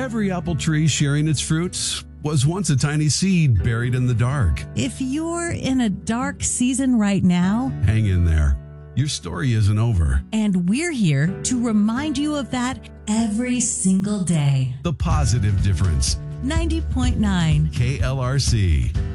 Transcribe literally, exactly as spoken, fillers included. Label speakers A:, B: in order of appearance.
A: Every apple tree sharing its fruits was once a tiny seed buried in the dark.
B: If you're in a dark season right now,
A: Hang in there. Your story isn't over.
B: and we're here to remind you of that every single day.
A: The Positive Difference.
B: ninety point nine
A: K L R C.